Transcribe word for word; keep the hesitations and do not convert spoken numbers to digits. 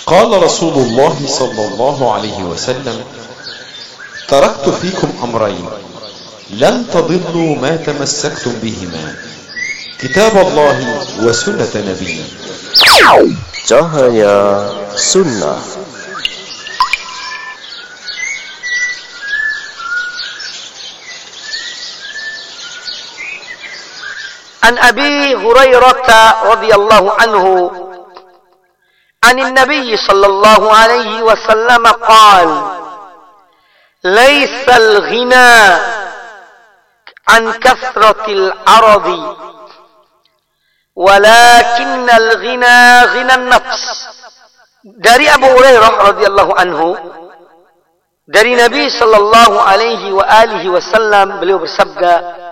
قال رسول الله صلى الله عليه وسلم: تركت فيكم أمرين لن تضلوا ما تمسكتم بهما، كتاب الله وسنة نبيه. Cahaya Sunnah. عن أبي هريرة رضي الله عنه عن النبي صلى الله عليه وسلم قال: ليس الغنى عن كثرة العرض ولكن الغنى غنى النفس. Dari Abu Hurairah radhiyallahu anhu, dari Nabi sallallahu alaihi wa alihi wasallam, beliau bersabda,